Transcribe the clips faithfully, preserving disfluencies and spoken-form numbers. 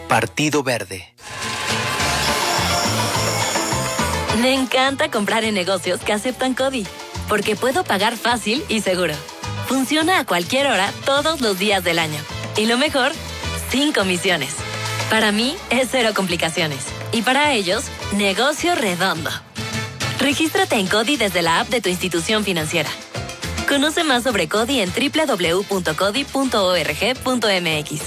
Partido Verde. Me encanta comprar en negocios que aceptan CODI, porque puedo pagar fácil y seguro. Funciona a cualquier hora, todos los días del año. Y lo mejor, sin comisiones. Para mí, es cero complicaciones. Y para ellos, negocio redondo. Regístrate en CODI desde la app de tu institución financiera. Conoce más sobre CODI en doble u doble u doble u punto codi punto org punto m x.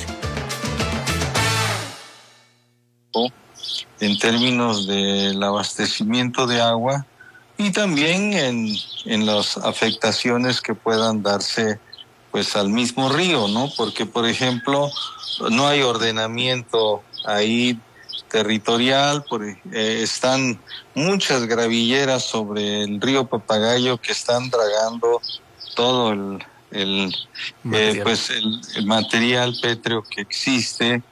En términos del abastecimiento de agua y también en, en las afectaciones que puedan darse pues al mismo río, ¿no? Porque, por ejemplo, no hay ordenamiento ahí territorial, por, eh, están muchas gravilleras sobre el río Papagayo que están dragando todo el, el, eh, pues el, el material pétreo que existe.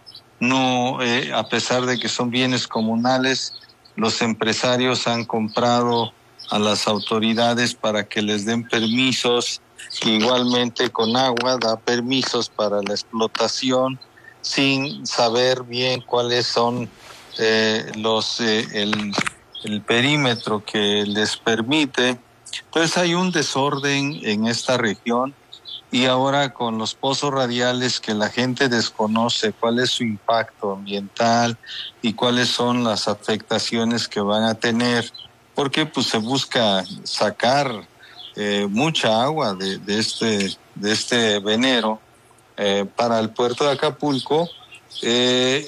No, eh, a pesar de que son bienes comunales, los empresarios han comprado a las autoridades para que les den permisos, igualmente con agua da permisos para la explotación sin saber bien cuáles son eh, los eh, el, el perímetro que les permite. Entonces hay un desorden en esta región. Y ahora con los pozos radiales que la gente desconoce cuál es su impacto ambiental y cuáles son las afectaciones que van a tener, porque pues se busca sacar eh, mucha agua de, de este de este venero eh, para el puerto de Acapulco eh,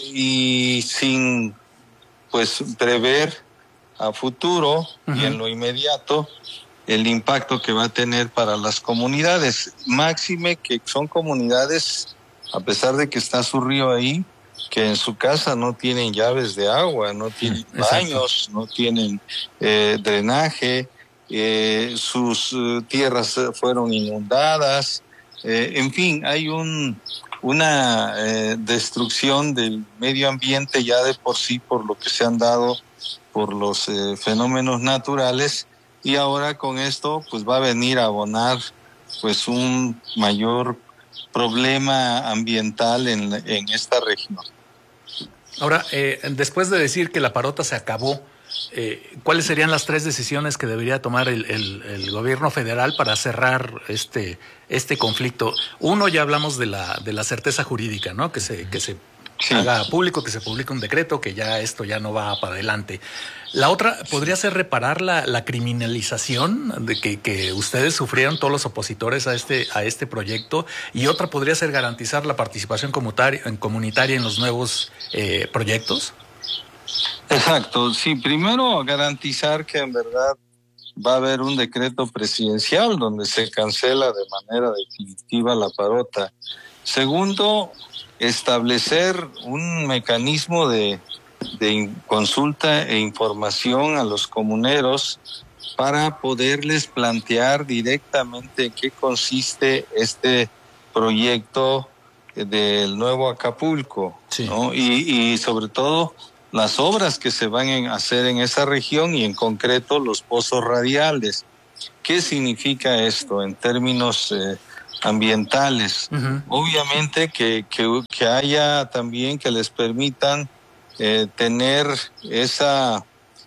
y sin pues prever a futuro uh-huh. y en lo inmediato el impacto que va a tener para las comunidades, máxime que son comunidades, a pesar de que está su río ahí, que en su casa no tienen llaves de agua, no tienen sí, baños, no tienen eh, drenaje, eh, sus uh, tierras fueron inundadas, eh, en fin, hay un una eh, destrucción del medio ambiente ya de por sí por lo que se han dado por los eh, fenómenos naturales. Y ahora con esto pues va a venir a abonar pues un mayor problema ambiental en, en esta región. Ahora, eh, después de decir que la parota se acabó, eh, ¿cuáles serían las tres decisiones que debería tomar el, el, el gobierno federal para cerrar este este conflicto? Uno, ya hablamos de la de la certeza jurídica, ¿no? Que se que se sí. haga público, que se publique un decreto, que ya esto ya no va para adelante. La otra podría ser reparar la, la criminalización de que, que ustedes sufrieron, todos los opositores a este a este proyecto, y otra podría ser garantizar la participación comunitaria, comunitaria en los nuevos eh, proyectos. Exacto, sí, primero garantizar que en verdad va a haber un decreto presidencial donde se cancela de manera definitiva la parota. Segundo, establecer un mecanismo de de consulta e información a los comuneros para poderles plantear directamente en qué consiste este proyecto del nuevo Acapulco, sí. ¿no? Y, y sobre todo las obras que se van a hacer en esa región y en concreto los pozos radiales. ¿Qué significa esto en términos eh, ambientales? Uh-huh. Obviamente que, que, que haya también que les permitan Eh, tener esa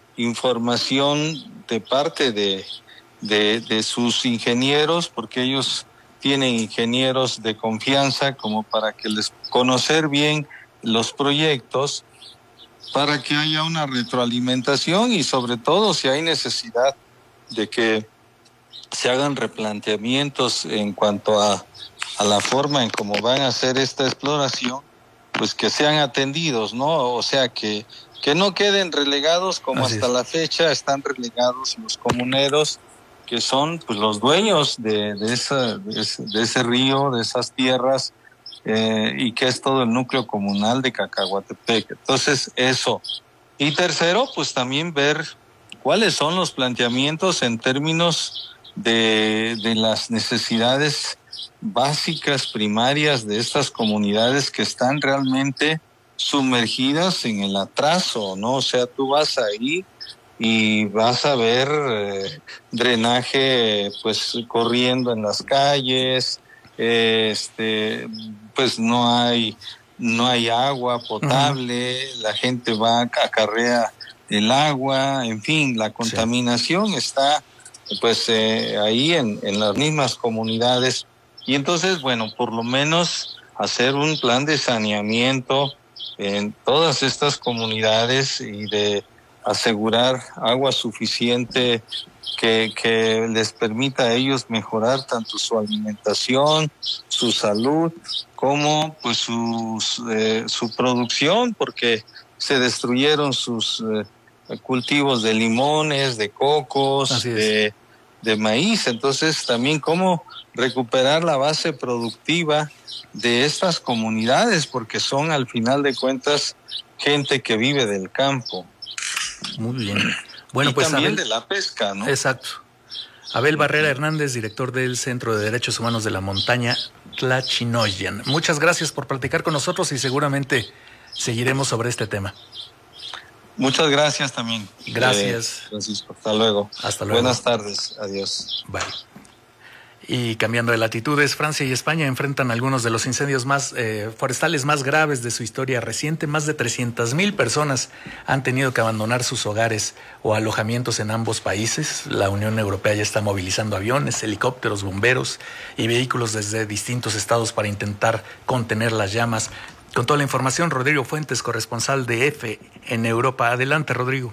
información de parte de, de, de sus ingenieros, porque ellos tienen ingenieros de confianza como para que les conocer bien los proyectos, para que haya una retroalimentación y sobre todo si hay necesidad de que se hagan replanteamientos en cuanto a, a la forma en cómo van a hacer esta exploración, pues que sean atendidos, ¿no? O sea, que, que no queden relegados como Así hasta es. la fecha están relegados los comuneros, que son pues los dueños de, de, esa, de, ese, de ese río, de esas tierras, eh, y que es todo el núcleo comunal de Cacahuatepec. Entonces, eso. Y tercero, pues también ver cuáles son los planteamientos en términos de, de las necesidades básicas, primarias de estas comunidades que están realmente sumergidas en el atraso, ¿no? O sea, tú vas ahí y vas a ver eh, drenaje pues corriendo en las calles, eh, este pues no hay no hay agua potable, uh-huh. la gente va, acarrea el agua, en fin, la contaminación sí. está pues eh, ahí en, en las mismas comunidades. Y entonces, bueno, por lo menos hacer un plan de saneamiento en todas estas comunidades y de asegurar agua suficiente que, que les permita a ellos mejorar tanto su alimentación, su salud, como pues sus, eh, su producción, porque se destruyeron sus eh, cultivos de limones, de cocos, de, de maíz. Entonces también cómo recuperar la base productiva de estas comunidades, porque son al final de cuentas gente que vive del campo. Muy bien. Bueno, y pues también Abel, de la pesca, ¿no? Exacto. Abel Barrera Hernández, director del Centro de Derechos Humanos de la Montaña Tlachinoyan. Muchas gracias por platicar con nosotros y seguramente seguiremos sobre este tema. Muchas gracias también. Gracias. Eh, Francisco, hasta luego. Hasta luego. Buenas tardes, adiós. Bye. Y cambiando de latitudes, Francia y España enfrentan algunos de los incendios más eh, forestales más graves de su historia reciente. Más de trescientas mil personas han tenido que abandonar sus hogares o alojamientos en ambos países. La Unión Europea ya está movilizando aviones, helicópteros, bomberos y vehículos desde distintos estados para intentar contener las llamas. Con toda la información, Rodrigo Fuentes, corresponsal de EFE en Europa. Adelante, Rodrigo.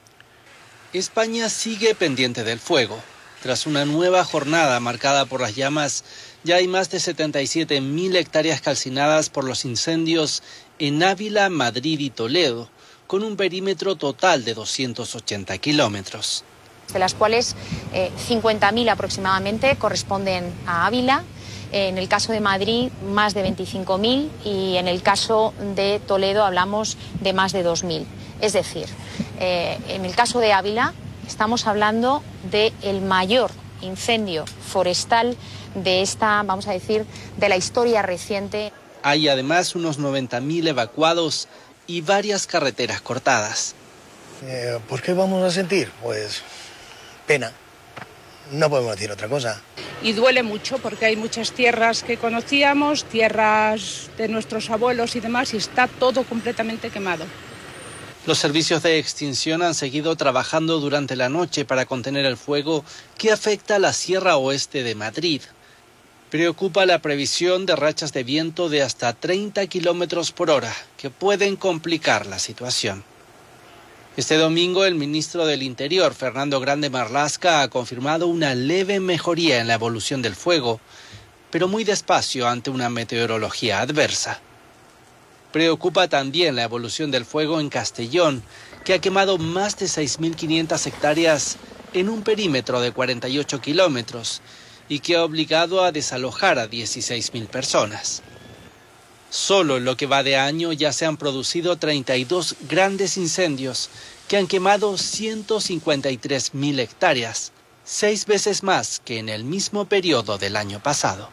España sigue pendiente del fuego. Tras una nueva jornada marcada por las llamas, ya hay más de setenta y siete mil hectáreas calcinadas por los incendios en Ávila, Madrid y Toledo, con un perímetro total de doscientos ochenta kilómetros. De las cuales eh, cincuenta mil aproximadamente corresponden a Ávila. En el caso de Madrid, más de veinticinco mil, y en el caso de Toledo hablamos de más de dos mil. Es decir, eh, en el caso de Ávila estamos hablando del mayor incendio forestal de esta, vamos a decir, de la historia reciente. Hay además unos noventa mil evacuados y varias carreteras cortadas. Eh, ¿Por qué vamos a sentir? Pues pena. No podemos decir otra cosa. Y duele mucho porque hay muchas tierras que conocíamos, tierras de nuestros abuelos y demás, y está todo completamente quemado. Los servicios de extinción han seguido trabajando durante la noche para contener el fuego que afecta a la Sierra Oeste de Madrid. Preocupa la previsión de rachas de viento de hasta treinta kilómetros por hora, que pueden complicar la situación. Este domingo, el ministro del Interior, Fernando Grande Marlaska, ha confirmado una leve mejoría en la evolución del fuego, pero muy despacio ante una meteorología adversa. Preocupa también la evolución del fuego en Castellón, que ha quemado más de seis mil quinientas hectáreas en un perímetro de cuarenta y ocho kilómetros y que ha obligado a desalojar a dieciséis mil personas. Solo en lo que va de año ya se han producido treinta y dos grandes incendios que han quemado ciento cincuenta y tres mil hectáreas, seis veces más que en el mismo periodo del año pasado.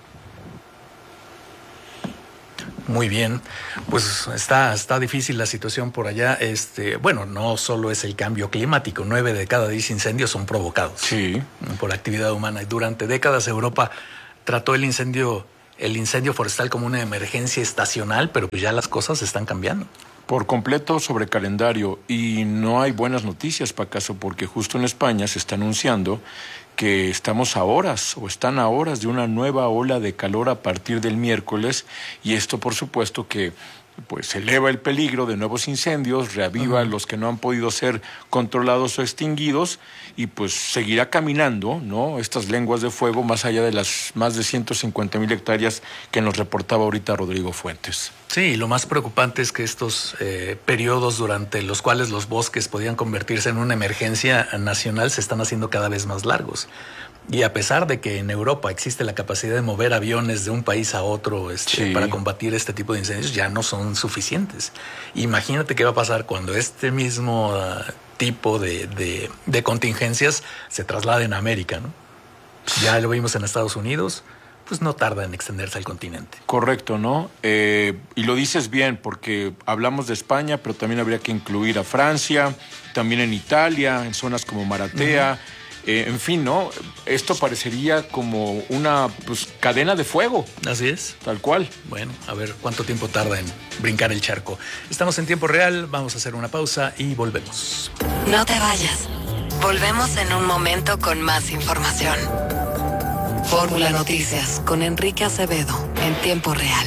Muy bien, pues está, está difícil la situación por allá. Este, bueno, no solo es el cambio climático, nueve de cada diez incendios son provocados sí. por actividad humana. Y durante décadas Europa trató el incendio, el incendio forestal como una emergencia estacional, pero pues ya las cosas están cambiando. Por completo sobre calendario, y no hay buenas noticias, Pacaso, porque justo en España se está anunciando que estamos a horas o están a horas de una nueva ola de calor a partir del miércoles, y esto por supuesto que pues eleva el peligro de nuevos incendios, reaviva uh-huh. los que no han podido ser controlados o extinguidos, y pues seguirá caminando, ¿no?, estas lenguas de fuego más allá de las más de ciento cincuenta mil hectáreas que nos reportaba ahorita Rodrigo Fuentes. Sí, lo más preocupante es que estos eh, periodos durante los cuales los bosques podían convertirse en una emergencia nacional se están haciendo cada vez más largos. Y a pesar de que en Europa existe la capacidad de mover aviones de un país a otro este, sí. para combatir este tipo de incendios, ya no son suficientes. Imagínate qué va a pasar cuando este mismo uh, tipo de, de, de contingencias se trasladen a América, ¿no? Ya lo vimos en Estados Unidos, pues no tarda en extenderse al continente. Correcto, ¿no? Eh, y lo dices bien, porque hablamos de España, pero también habría que incluir a Francia, también en Italia, en zonas como Maratea. Uh-huh. Eh, en fin, ¿no? Esto parecería como una pues, cadena de fuego. Así es. Tal cual. Bueno, a ver cuánto tiempo tarda en brincar el charco. Estamos en tiempo real, vamos a hacer una pausa y volvemos. No te vayas. Volvemos en un momento con más información. Fórmula Noticias con Enrique Acevedo en tiempo real.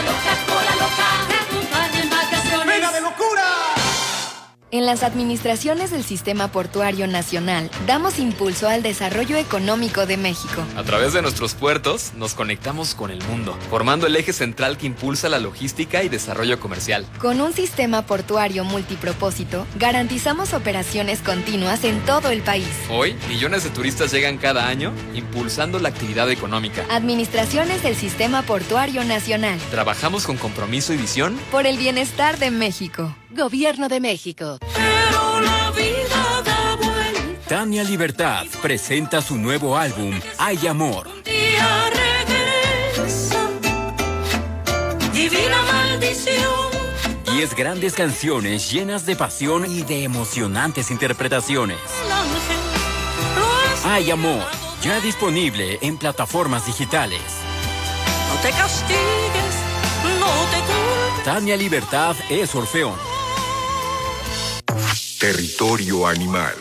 ¡Venga de locura! En las administraciones del Sistema Portuario Nacional, damos impulso al desarrollo económico de México. A través de nuestros puertos, nos conectamos con el mundo, formando el eje central que impulsa la logística y desarrollo comercial. Con un sistema portuario multipropósito, garantizamos operaciones continuas en todo el país. Hoy, millones de turistas llegan cada año, impulsando la actividad económica. Administraciones del Sistema Portuario Nacional. Trabajamos con compromiso y visión por el bienestar de México. Gobierno de México. Pero la vida da vuelta. Tania Libertad presenta su nuevo álbum, Hay Amor. Un día regresa, divina maldición. Diez grandes canciones llenas de pasión y de emocionantes interpretaciones. Hay Amor, ya disponible en plataformas digitales. No te castigues, no te culpes. Tania Libertad es Orfeón. Territorio animal.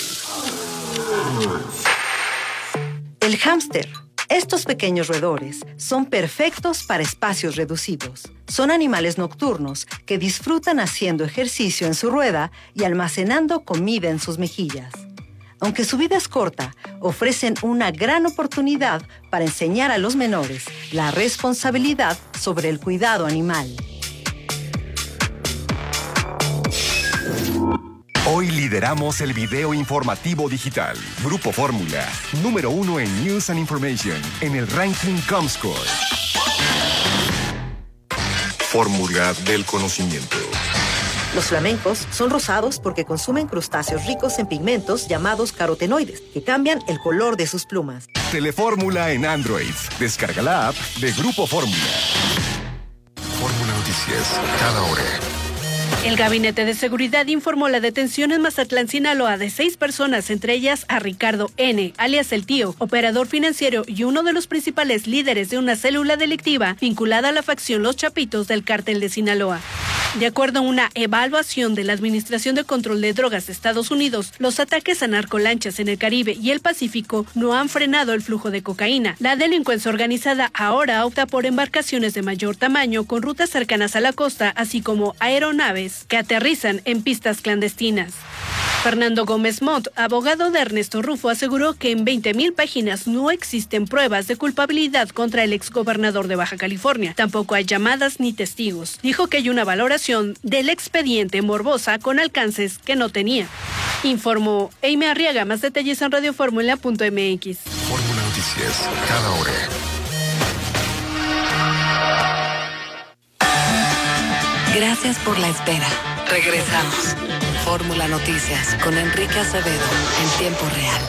El hámster. Estos pequeños roedores son perfectos para espacios reducidos. Son animales nocturnos que disfrutan haciendo ejercicio en su rueda y almacenando comida en sus mejillas. Aunque su vida es corta, ofrecen una gran oportunidad para enseñar a los menores la responsabilidad sobre el cuidado animal. Hoy lideramos el video informativo digital. Grupo Fórmula, número uno en News and Information, en el ranking Comscore. Fórmula del conocimiento. Los flamencos son rosados porque consumen crustáceos ricos en pigmentos llamados carotenoides, que cambian el color de sus plumas. Telefórmula en Android. Descarga la app de Grupo Fórmula. Fórmula Noticias, cada hora. El Gabinete de Seguridad informó la detención en Mazatlán, Sinaloa, de seis personas, entre ellas a Ricardo N., alias El Tío, operador financiero y uno de los principales líderes de una célula delictiva vinculada a la facción Los Chapitos del Cártel de Sinaloa. De acuerdo a una evaluación de la Administración de Control de Drogas de Estados Unidos, los ataques a narcolanchas en el Caribe y el Pacífico no han frenado el flujo de cocaína. La delincuencia organizada ahora opta por embarcaciones de mayor tamaño con rutas cercanas a la costa, así como aeronaves que aterrizan en pistas clandestinas. Fernando Gómez Montt, abogado de Ernesto Rufo, aseguró que en veinte mil páginas no existen pruebas de culpabilidad contra el exgobernador de Baja California. Tampoco hay llamadas ni testigos. Dijo que hay una valoración del expediente morbosa con alcances que no tenía. Informó Eime Arriaga. Más detalles en radioformula punto m x. Fórmula Noticias, cada hora. Gracias por la espera. Regresamos. Fórmula Noticias con Enrique Acevedo en tiempo real.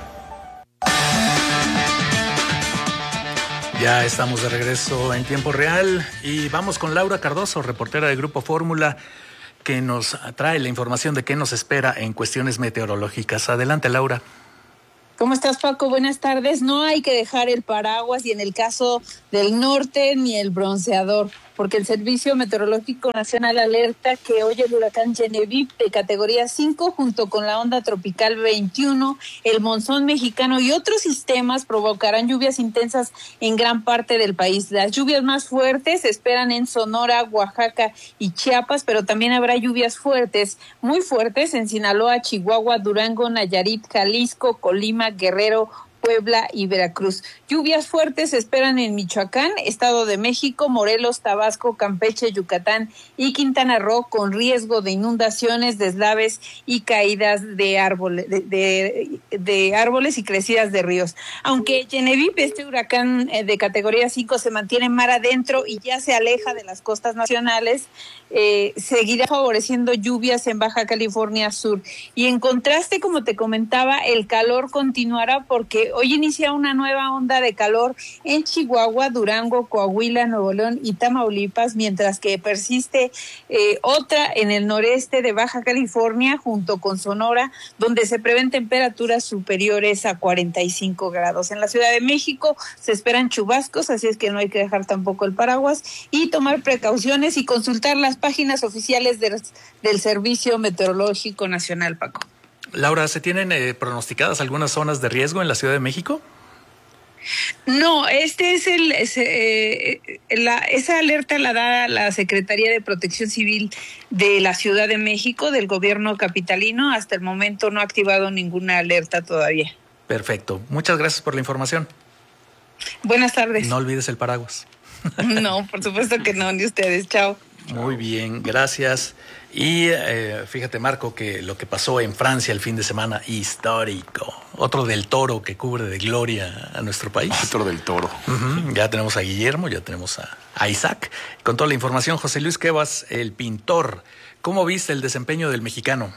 Ya estamos de regreso en tiempo real y vamos con Laura Cardoso, reportera del Grupo Fórmula, que nos trae la información de qué nos espera en cuestiones meteorológicas. Adelante, Laura. ¿Cómo estás, Paco? Buenas tardes. No hay que dejar el paraguas y en el caso del norte ni el bronceador, porque el Servicio Meteorológico Nacional alerta que hoy el huracán Genevieve de categoría cinco junto con la onda tropical veintiuno, el monzón mexicano y otros sistemas provocarán lluvias intensas en gran parte del país. Las lluvias más fuertes se esperan en Sonora, Oaxaca y Chiapas, pero también habrá lluvias fuertes, muy fuertes en Sinaloa, Chihuahua, Durango, Nayarit, Jalisco, Colima, Guerrero, Puebla y Veracruz. Lluvias fuertes se esperan en Michoacán, Estado de México, Morelos, Tabasco, Campeche, Yucatán y Quintana Roo, con riesgo de inundaciones, deslaves y caídas de árboles, de, de, de árboles y crecidas de ríos. Aunque Genevieve, este huracán de categoría cinco, se mantiene mar adentro y ya se aleja de las costas nacionales, eh, seguirá favoreciendo lluvias en Baja California Sur. Y en contraste, como te comentaba, el calor continuará porque Eh, hoy inicia una nueva onda de calor en Chihuahua, Durango, Coahuila, Nuevo León y Tamaulipas, mientras que persiste eh, otra en el noreste de Baja California junto con Sonora, donde se prevén temperaturas superiores a cuarenta y cinco grados. En la Ciudad de México se esperan chubascos, así es que no hay que dejar tampoco el paraguas y tomar precauciones y consultar las páginas oficiales del, del Servicio Meteorológico Nacional, Paco. Laura, ¿se tienen eh, pronosticadas algunas zonas de riesgo en la Ciudad de México? No, este es el, es, eh, la, esa alerta la da la Secretaría de Protección Civil de la Ciudad de México, del gobierno capitalino. Hasta el momento no ha activado ninguna alerta todavía. Perfecto. Muchas gracias por la información. Buenas tardes. No olvides el paraguas. No, por supuesto que no, ni ustedes. Chao. Muy bien, gracias. Y eh, fíjate, Marco, que lo que pasó en Francia el fin de semana, histórico. Otro del Toro que cubre de gloria a nuestro país. Otro del Toro. Uh-huh. Ya tenemos a Guillermo, ya tenemos a, a Isaac. Con toda la información, José Luis Cuevas, el pintor. ¿Cómo viste el desempeño del mexicano?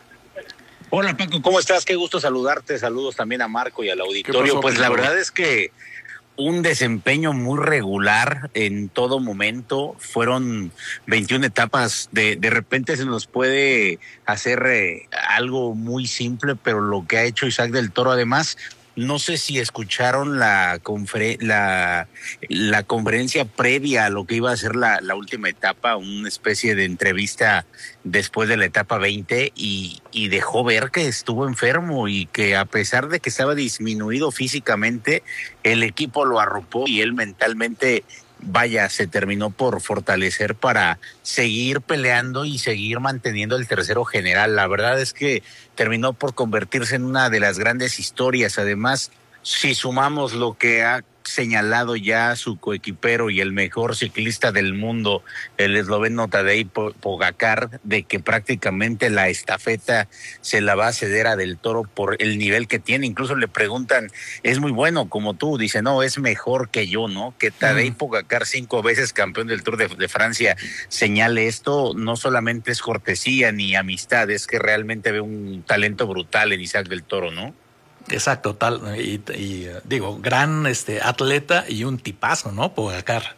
Hola, Paco, ¿cómo estás? Qué gusto saludarte. Saludos también a Marco y al auditorio. Pasó, pues pintor? La verdad es que un desempeño muy regular en todo momento. Fueron veintiuna etapas. De, de repente se nos puede hacer eh, algo muy simple, pero lo que ha hecho Isaac del Toro, además, no sé si escucharon la, confer- la, la conferencia previa a lo que iba a ser la, la última etapa, una especie de entrevista después de la etapa veinte, y, y dejó ver que estuvo enfermo y que a pesar de que estaba disminuido físicamente, el equipo lo arropó y él mentalmente, vaya, se terminó por fortalecer para seguir peleando y seguir manteniendo el tercero general. La verdad es que terminó por convertirse en una de las grandes historias. Además, si sumamos lo que ha señalado ya su coequipero y el mejor ciclista del mundo, el esloveno Tadej Pogačar, de que prácticamente la estafeta se la va a ceder a Del Toro por el nivel que tiene. Incluso le preguntan, es muy bueno como tú, dice, no, es mejor que yo, ¿no? Que Tadej Pogačar, cinco veces campeón del Tour de, de Francia, señale esto, no solamente es cortesía ni amistad, es que realmente ve un talento brutal en Isaac Del Toro, ¿no? Exacto, tal, y, y digo, gran este atleta y un tipazo, ¿no? Pogačar.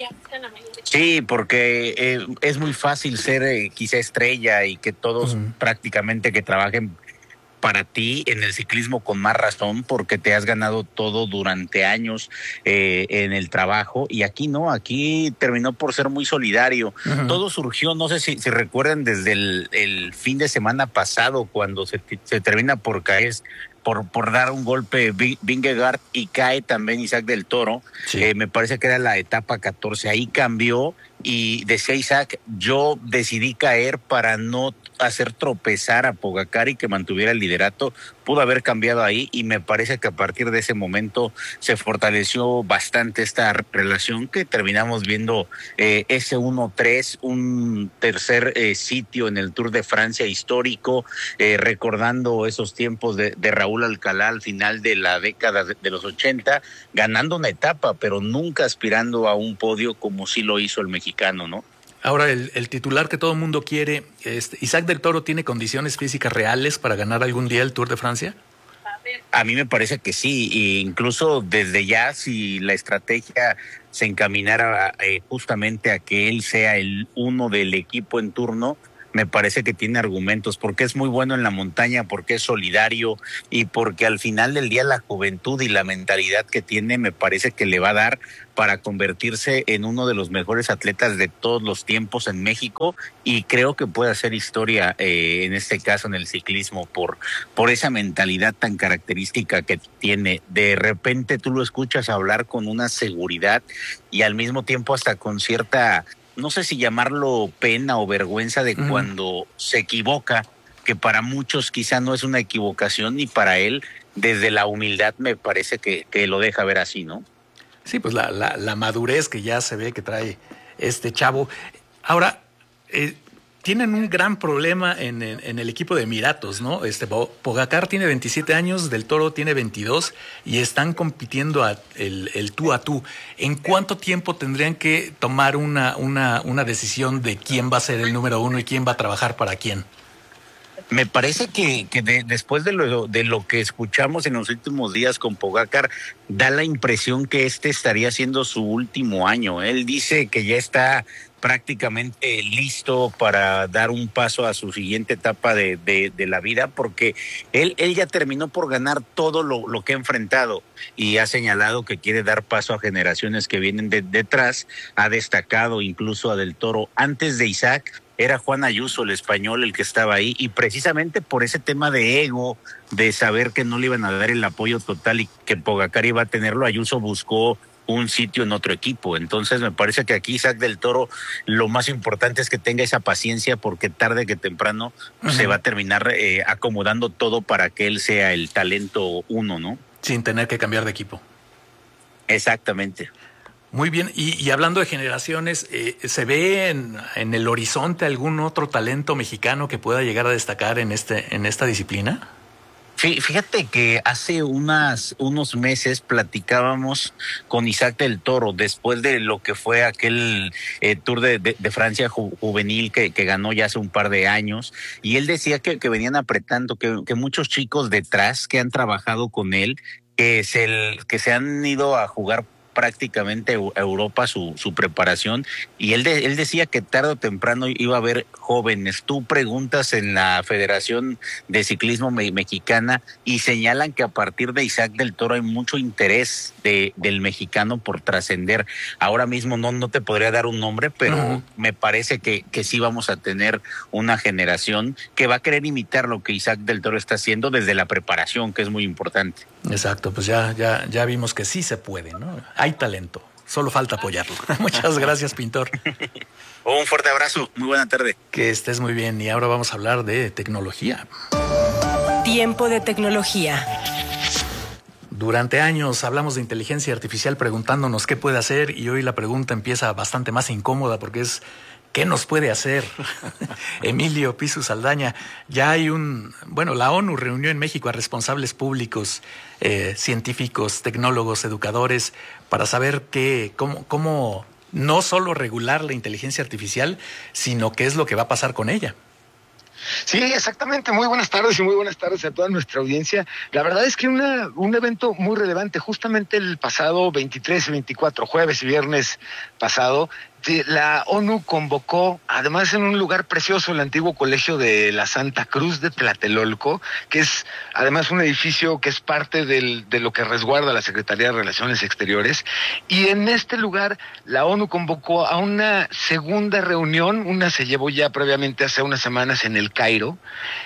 Sí, porque eh, es muy fácil ser eh, quizá estrella y que todos uh-huh. prácticamente que trabajen para ti en el ciclismo con más razón, porque te has ganado todo durante años eh, en el trabajo, y aquí no, aquí terminó por ser muy solidario. Uh-huh. Todo surgió, no sé si, si recuerdan, desde el, el fin de semana pasado, cuando se, se termina por caer, por, por dar un golpe Vingegaard y cae también Isaac del Toro. Sí. Eh, me parece que era la etapa catorce, ahí cambió y decía Isaac, yo decidí caer para no hacer tropezar a Pogačar y que mantuviera el liderato. Pudo haber cambiado ahí y me parece que a partir de ese momento se fortaleció bastante esta relación, que terminamos viendo eh, ese uno tres, un tercer eh, sitio en el Tour de Francia histórico, eh, recordando esos tiempos de, de Raúl Alcalá al final de la década de, de los ochenta, ganando una etapa, pero nunca aspirando a un podio como sí lo hizo el mexicano, ¿no? Ahora, el, el titular que todo el mundo quiere, este, ¿Isaac del Toro tiene condiciones físicas reales para ganar algún día el Tour de Francia? A mí me parece que sí, e incluso desde ya, si la estrategia se encaminara eh, justamente a que él sea el uno del equipo en turno, me parece que tiene argumentos, porque es muy bueno en la montaña, porque es solidario y porque al final del día la juventud y la mentalidad que tiene me parece que le va a dar para convertirse en uno de los mejores atletas de todos los tiempos en México, y creo que puede hacer historia eh, en este caso en el ciclismo por, por esa mentalidad tan característica que tiene. De repente tú lo escuchas hablar con una seguridad y al mismo tiempo hasta con cierta, no sé si llamarlo pena o vergüenza de uh-huh. cuando se equivoca, que para muchos quizá no es una equivocación, y para él desde la humildad me parece que, que lo deja ver así, ¿no? Sí, pues la, la, la madurez que ya se ve que trae este chavo. Ahora, eh, tienen un gran problema en, en, en el equipo de Emiratos, ¿no? Este Pogačar tiene veintisiete años, Del Toro tiene veintidós y están compitiendo a el, el tú a tú. ¿En cuánto tiempo tendrían que tomar una, una, una decisión de quién va a ser el número uno y quién va a trabajar para quién? Me parece que, que de, después de lo, de lo que escuchamos en los últimos días con Pogacar, da la impresión que este estaría siendo su último año. Él dice que ya está prácticamente listo para dar un paso a su siguiente etapa de, de, de la vida, porque él, él ya terminó por ganar todo lo, lo que ha enfrentado y ha señalado que quiere dar paso a generaciones que vienen de, detrás. Ha destacado incluso a Del Toro. Antes de Isaac era Juan Ayuso, el español, el que estaba ahí, y precisamente por ese tema de ego, de saber que no le iban a dar el apoyo total y que Pogacar iba a tenerlo, Ayuso buscó un sitio en otro equipo. Entonces me parece que aquí Isaac Del Toro, lo más importante es que tenga esa paciencia, porque tarde que temprano uh-huh. se va a terminar eh, acomodando todo para que él sea el talento uno, ¿no? Sin tener que cambiar de equipo. Exactamente. Muy bien, y, y hablando de generaciones, eh, ¿se ve en, en el horizonte algún otro talento mexicano que pueda llegar a destacar en este en esta disciplina? Fíjate que hace unas unos meses platicábamos con Isaac Del Toro después de lo que fue aquel eh, Tour de, de, de Francia ju, juvenil que, que ganó ya hace un par de años, y él decía que, que venían apretando, que, que muchos chicos detrás que han trabajado con él, que se, que se han ido a jugar prácticamente a Europa su, su preparación, y él, de, él decía que tarde o temprano iba a haber jóvenes. Tú preguntas en la Federación de Ciclismo me, Mexicana y señalan que a partir de Isaac Del Toro hay mucho interés de, del mexicano por trascender. Ahora mismo no, no te podría dar un nombre, pero uh-huh. me parece que, que sí vamos a tener una generación que va a querer imitar lo que Isaac Del Toro está haciendo desde la preparación, que es muy importante. Exacto, pues ya, ya, ya vimos que sí se puede, ¿no? Hay talento, solo falta apoyarlo. Muchas gracias, Pintor. Un fuerte abrazo, muy buena tarde. Que estés muy bien, y ahora vamos a hablar de tecnología. Tiempo de tecnología. Durante años hablamos de inteligencia artificial preguntándonos qué puede hacer, y hoy la pregunta empieza bastante más incómoda porque es ¿qué nos puede hacer? Emilio Pisu Saldaña, ya hay un... Bueno, la ONU reunió en México a responsables públicos, eh, científicos, tecnólogos, educadores, para saber qué, cómo, cómo no solo regular la inteligencia artificial, sino qué es lo que va a pasar con ella. Sí, exactamente. Muy buenas tardes y muy buenas tardes a toda nuestra audiencia. La verdad es que una, un evento muy relevante, justamente el pasado veintitrés y veinticuatro, jueves y viernes pasado, la ONU convocó, además en un lugar precioso, el antiguo colegio de la Santa Cruz de Tlatelolco, que es además un edificio que es parte del, de lo que resguarda la Secretaría de Relaciones Exteriores, y en este lugar la ONU convocó a una segunda reunión, una se llevó ya previamente hace unas semanas en el Cairo,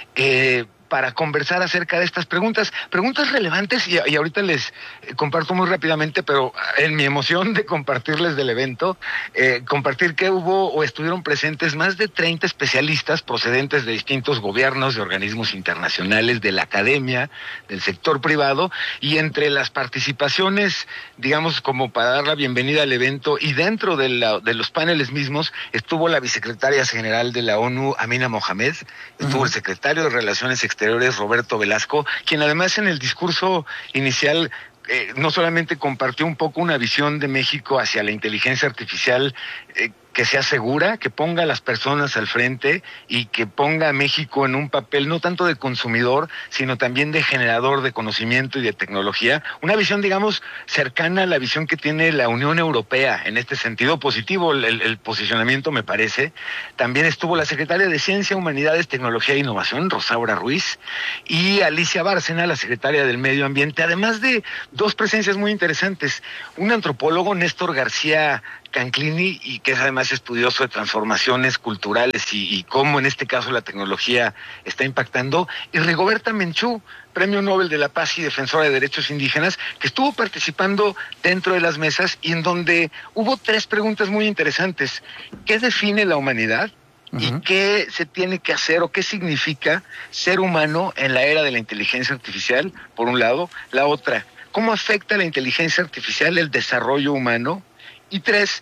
eh, para conversar acerca de estas preguntas, preguntas relevantes, y, y ahorita les eh, comparto muy rápidamente, pero en mi emoción de compartirles del evento, eh, compartir que hubo o estuvieron presentes más de treinta especialistas procedentes de distintos gobiernos, de organismos internacionales, de la academia, del sector privado, y entre las participaciones, digamos, como para dar la bienvenida al evento, y dentro de, la, de los paneles mismos, estuvo la vicesecretaria general de la ONU, Amina Mohamed, estuvo uh-huh. el secretario de Relaciones Exteriores, Roberto Velasco, quien además en el discurso inicial eh, no solamente compartió un poco una visión de México hacia la inteligencia artificial eh, que sea segura, que ponga a las personas al frente y que ponga a México en un papel no tanto de consumidor, sino también de generador de conocimiento y de tecnología. Una visión, digamos, cercana a la visión que tiene la Unión Europea, en este sentido positivo el, el posicionamiento, me parece. También estuvo la secretaria de Ciencia, Humanidades, Tecnología e Innovación, Rosaura Ruiz, y Alicia Bárcena, la secretaria del Medio Ambiente, además de dos presencias muy interesantes. Un antropólogo, Néstor García Canclini, y que es además estudioso de transformaciones culturales y, y cómo en este caso la tecnología está impactando, y Rigoberta Menchú, Premio Nobel de la Paz y defensora de derechos indígenas, que estuvo participando dentro de las mesas y en donde hubo tres preguntas muy interesantes. ¿Qué define la humanidad? Uh-huh. ¿Y qué se tiene que hacer o qué significa ser humano en la era de la inteligencia artificial, por un lado? La otra, ¿cómo afecta la inteligencia artificial el desarrollo humano? Y tres,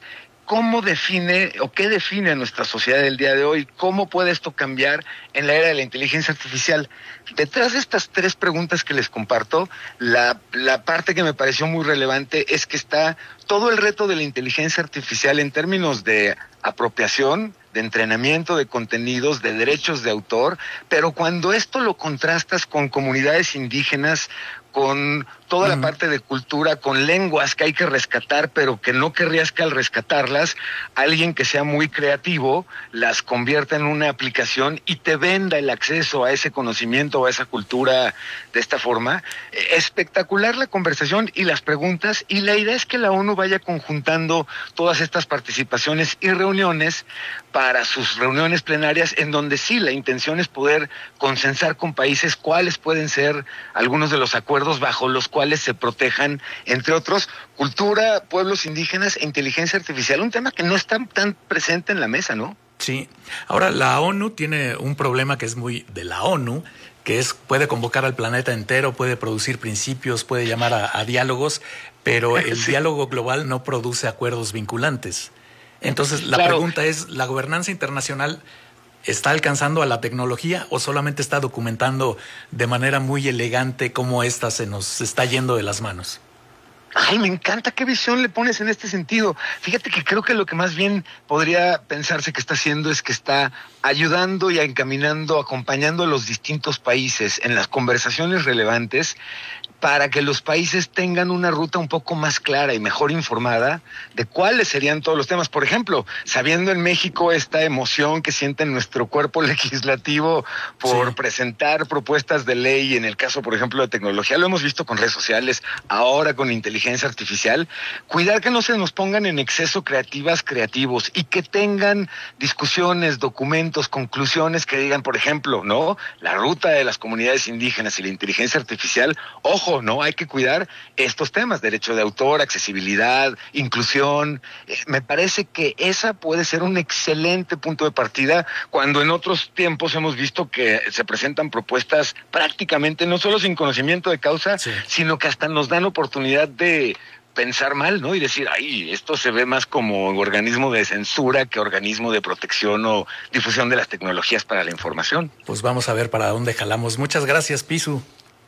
¿cómo define o qué define a nuestra sociedad del día de hoy? ¿Cómo puede esto cambiar en la era de la inteligencia artificial? Detrás de estas tres preguntas que les comparto, la, la parte que me pareció muy relevante es que está todo el reto de la inteligencia artificial en términos de apropiación, de entrenamiento de contenidos, de derechos de autor, pero cuando esto lo contrastas con comunidades indígenas, con toda la parte de cultura, con lenguas que hay que rescatar, pero que no querrías que al rescatarlas, alguien que sea muy creativo las convierta en una aplicación y te venda el acceso a ese conocimiento o a esa cultura de esta forma. Espectacular la conversación y las preguntas, y la idea es que la ONU vaya conjuntando todas estas participaciones y reuniones para sus reuniones plenarias, en donde sí, la intención es poder consensar con países cuáles pueden ser algunos de los acuerdos bajo los cuales se protejan, entre otros, cultura, pueblos indígenas e inteligencia artificial, un tema que no está tan presente en la mesa, ¿no? Sí. Ahora, la ONU tiene un problema que es muy de la ONU, que es puede convocar al planeta entero, puede producir principios, puede llamar a, a diálogos, pero el sí. diálogo global no produce acuerdos vinculantes. Entonces, la claro. pregunta es, ¿la gobernanza internacional está alcanzando a la tecnología o solamente está documentando de manera muy elegante cómo ésta se nos está yendo de las manos? Ay, me encanta qué visión le pones en este sentido. Fíjate que creo que lo que más bien podría pensarse que está haciendo es que está ayudando y encaminando, acompañando a los distintos países en las conversaciones relevantes para que los países tengan una ruta un poco más clara y mejor informada de cuáles serían todos los temas. Por ejemplo, sabiendo en México esta emoción que siente nuestro cuerpo legislativo por sí. presentar propuestas de ley, en el caso, por ejemplo, de tecnología, lo hemos visto con redes sociales, ahora con inteligencia artificial, cuidar que no se nos pongan en exceso creativas, creativos, y que tengan discusiones, documentos, conclusiones que digan, por ejemplo, ¿no? La ruta de las comunidades indígenas y la inteligencia artificial, ojo, no, hay que cuidar estos temas, derecho de autor, accesibilidad, inclusión. Eh, me parece que esa puede ser un excelente punto de partida cuando en otros tiempos hemos visto que se presentan propuestas prácticamente no solo sin conocimiento de causa, sí. sino que hasta nos dan oportunidad de pensar mal, ¿no? Y decir, ay, esto se ve más como organismo de censura que organismo de protección o difusión de las tecnologías para la información. Pues vamos a ver para dónde jalamos. Muchas gracias, Pisu.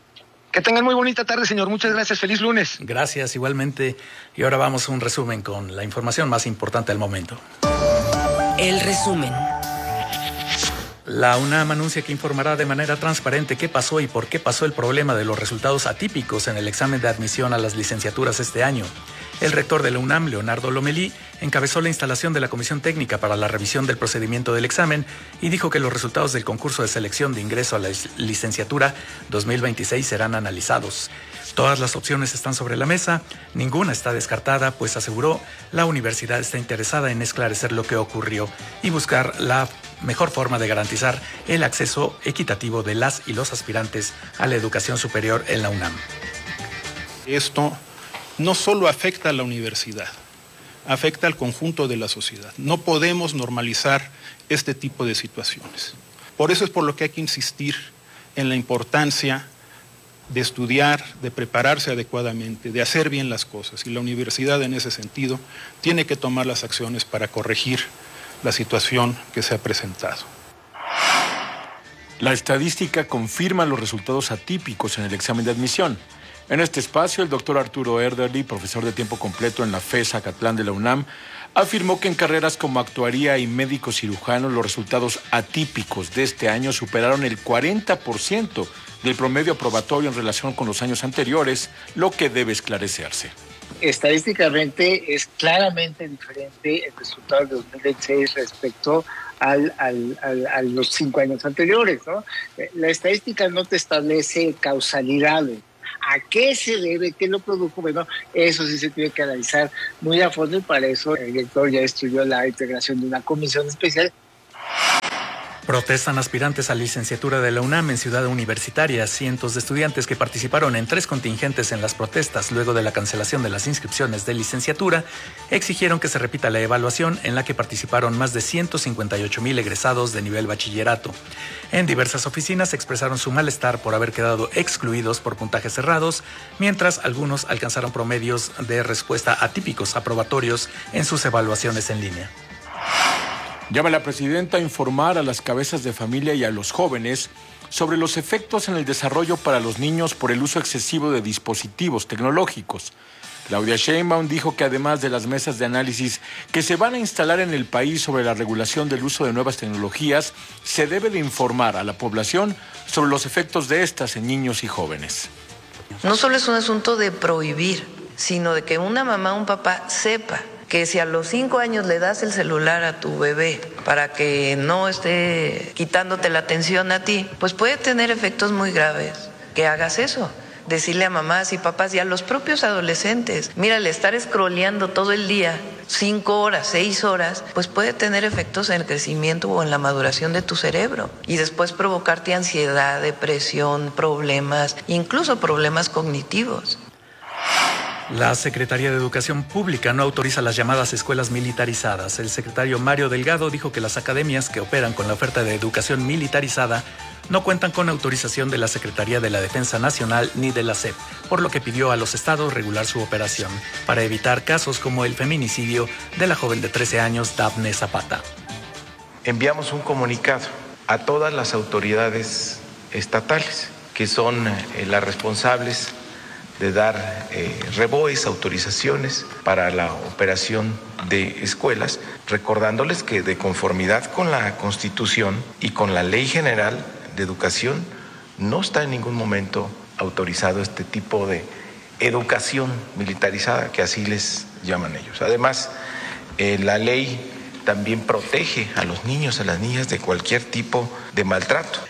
Que tengan muy bonita tarde, señor. Muchas gracias. Feliz lunes. Gracias, igualmente. Y ahora vamos a un resumen con la información más importante del momento. El resumen. La UNAM anuncia que informará de manera transparente qué pasó y por qué pasó el problema de los resultados atípicos en el examen de admisión a las licenciaturas este año. El rector de la UNAM, Leonardo Lomelí, encabezó la instalación de la Comisión Técnica para la revisión del procedimiento del examen y dijo que los resultados del concurso de selección de ingreso a la licenciatura dos mil veintiséis serán analizados. Todas las opciones están sobre la mesa, ninguna está descartada, pues aseguró, la universidad está interesada en esclarecer lo que ocurrió y buscar la mejor forma de garantizar el acceso equitativo de las y los aspirantes a la educación superior en la UNAM. Esto no solo afecta a la universidad, afecta al conjunto de la sociedad. No podemos normalizar este tipo de situaciones. Por eso es por lo que hay que insistir en la importancia de estudiar, de prepararse adecuadamente, de hacer bien las cosas. Y la universidad, en ese sentido, tiene que tomar las acciones para corregir la situación que se ha presentado. La estadística confirma los resultados atípicos en el examen de admisión. En este espacio, el doctor Arturo Erderly, profesor de tiempo completo en la FES Acatlán de la UNAM, afirmó que en carreras como actuaría y médico cirujano los resultados atípicos de este año superaron el cuarenta por ciento del promedio aprobatorio en relación con los años anteriores, lo que debe esclarecerse. Estadísticamente es claramente diferente el resultado de dos mil veintiséis respecto al, al, al, a los cinco años anteriores, ¿no? La estadística no te establece causalidades. ¿A qué se debe? ¿Qué lo produjo? Bueno, eso sí se tiene que analizar muy a fondo y para eso el director ya estudió la integración de una comisión especial. Protestan aspirantes a licenciatura de la UNAM en Ciudad Universitaria. Cientos de estudiantes que participaron en tres contingentes en las protestas luego de la cancelación de las inscripciones de licenciatura exigieron que se repita la evaluación en la que participaron más de ciento cincuenta y ocho mil egresados de nivel bachillerato. En diversas oficinas expresaron su malestar por haber quedado excluidos por puntajes cerrados, mientras algunos alcanzaron promedios de respuesta atípicos aprobatorios en sus evaluaciones en línea. Llama a la presidenta a informar a las cabezas de familia y a los jóvenes sobre los efectos en el desarrollo para los niños por el uso excesivo de dispositivos tecnológicos. Claudia Sheinbaum dijo que además de las mesas de análisis que se van a instalar en el país sobre la regulación del uso de nuevas tecnologías, se debe de informar a la población sobre los efectos de estas en niños y jóvenes. No solo es un asunto de prohibir, sino de que una mamá o un papá sepa que si a los cinco años le das el celular a tu bebé para que no esté quitándote la atención a ti, pues puede tener efectos muy graves. Que hagas eso. Decirle a mamás y papás y a los propios adolescentes, mira, el estar scrolleando todo el día, cinco horas, seis horas, pues puede tener efectos en el crecimiento o en la maduración de tu cerebro y después provocarte ansiedad, depresión, problemas, incluso problemas cognitivos. La Secretaría de Educación Pública no autoriza las llamadas escuelas militarizadas. El secretario Mario Delgado dijo que las academias que operan con la oferta de educación militarizada no cuentan con autorización de la Secretaría de la Defensa Nacional ni de la S E P, por lo que pidió a los estados regular su operación para evitar casos como el feminicidio de la joven de trece años, Dafne Zapata. Enviamos un comunicado a todas las autoridades estatales que son eh, las responsables de dar eh, reboes, autorizaciones para la operación de escuelas, recordándoles que de conformidad con la Constitución y con la Ley General de Educación, no está en ningún momento autorizado este tipo de educación militarizada, que así les llaman ellos. Además, eh, la ley también protege a los niños, a las niñas de cualquier tipo de maltrato.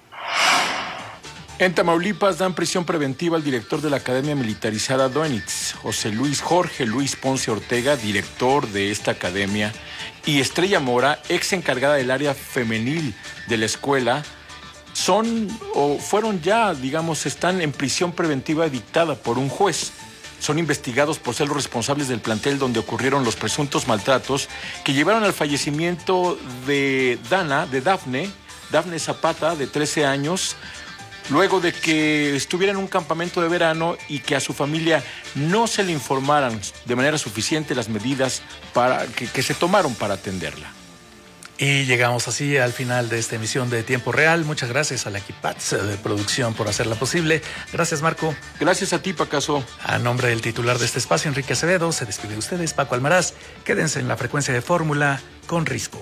En Tamaulipas dan prisión preventiva al director de la Academia Militarizada Doenitz, José Luis Jorge Luis Ponce Ortega, director de esta academia, y Estrella Mora, ex encargada del área femenil de la escuela, son o fueron ya, digamos, están en prisión preventiva dictada por un juez. Son investigados por ser los responsables del plantel donde ocurrieron los presuntos maltratos que llevaron al fallecimiento de Dana, de Dafne, Dafne Zapata, de trece años, luego de que estuviera en un campamento de verano y que a su familia no se le informaran de manera suficiente las medidas para, que, que se tomaron para atenderla. Y llegamos así al final de esta emisión de Tiempo Real. Muchas gracias a la equipazo de producción por hacerla posible. Gracias, Marco. Gracias a ti, Pacaso. A nombre del titular de este espacio, Enrique Acevedo, se despide de ustedes, Paco Almaraz. Quédense en la frecuencia de Fórmula con Risco.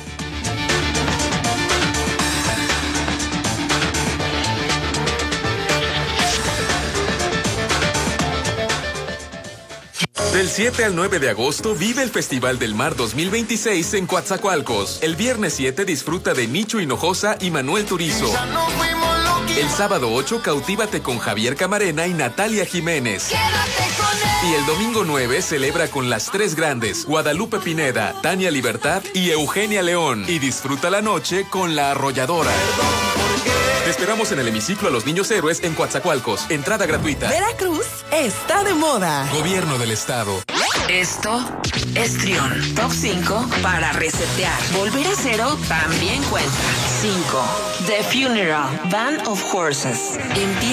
Del siete al nueve de agosto vive el Festival del Mar dos mil veintiséis en Coatzacoalcos. El viernes siete disfruta de Nicho Hinojosa y Manuel Turizo. El sábado ocho cautívate con Javier Camarena y Natalia Jiménez. Y el domingo nueve celebra con las tres grandes, Guadalupe Pineda, Tania Libertad y Eugenia León. Y disfruta la noche con La Arrolladora. Te esperamos en el hemiciclo a los Niños Héroes en Coatzacoalcos. Entrada gratuita. Veracruz está de moda. Gobierno del Estado. Esto es Trión. Top cinco para resetear. Volver a cero también cuenta. cinco. The Funeral. Band of Horses. Empieza